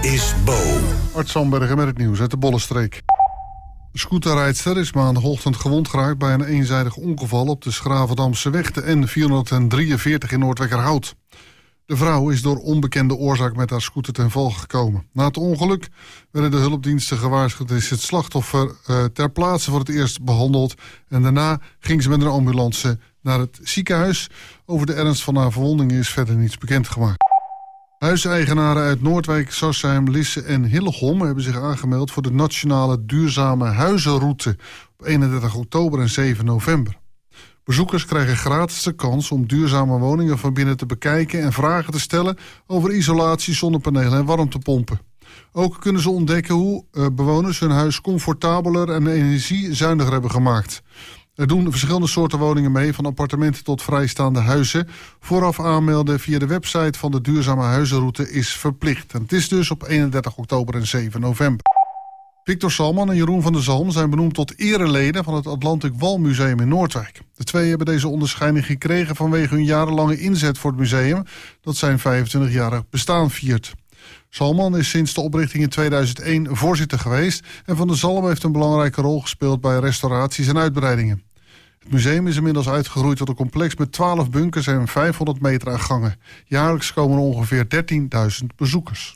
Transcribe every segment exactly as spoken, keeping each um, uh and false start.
is Bo. Art Sandbergen met het nieuws uit de Bollenstreek. De scooterrijdster is maandagochtend gewond geraakt bij een eenzijdig ongeval op de Schravendamse weg, de N vierhonderddrieënveertig in Noordwijkerhout. De vrouw is door onbekende oorzaak met haar scooter ten val gekomen. Na het ongeluk werden de hulpdiensten gewaarschuwd. Is het slachtoffer uh, ter plaatse voor het eerst behandeld. En daarna ging ze met een ambulance naar het ziekenhuis. Over de ernst van haar verwondingen is verder niets bekendgemaakt. Huiseigenaren uit Noordwijk, Sarsheim, Lisse en Hillegom hebben zich aangemeld voor de nationale duurzame huizenroute op eenendertig oktober en zeven november. Bezoekers krijgen gratis de kans om duurzame woningen van binnen te bekijken en vragen te stellen over isolatie, zonnepanelen en warmtepompen. Ook kunnen ze ontdekken hoe uh, bewoners hun huis comfortabeler en energiezuiniger hebben gemaakt. Er doen verschillende soorten woningen mee, van appartementen tot vrijstaande huizen. Vooraf aanmelden via de website van de duurzame huizenroute is verplicht. En het is dus op eenendertig oktober en zeven november. Victor Salman en Jeroen van der Zalm zijn benoemd tot ereleden van het Atlantic Wall Museum in Noordwijk. De twee hebben deze onderscheiding gekregen vanwege hun jarenlange inzet voor het museum dat zijn vijfentwintigjarig bestaan viert. Salman is sinds de oprichting in tweeduizend één voorzitter geweest en Van der Zalm heeft een belangrijke rol gespeeld bij restauraties en uitbreidingen. Het museum is inmiddels uitgegroeid tot een complex met twaalf bunkers en vijfhonderd meter aan gangen. Jaarlijks komen er ongeveer dertienduizend bezoekers.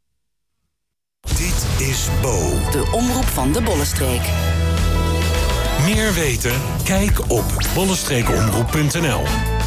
Dit is Bo. De omroep van de Bollenstreek. Meer weten? Kijk op bollenstreekomroep punt n l.